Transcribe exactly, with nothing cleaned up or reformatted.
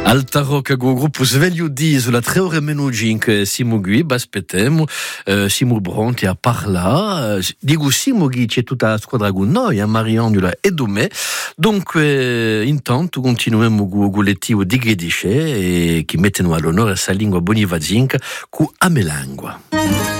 Alta Rock go gruppo sveglio di sulla tre ore meno cinque siamo qui aspettiamo eh, siamo pronti a parlare dico siamo qui c'è tutta la squadra con noi a Mariangela e Domè dunque intanto continuiamo con il collettivo di Gredisce e che mettono all'onore questa lingua bonivazinca con Amelangua.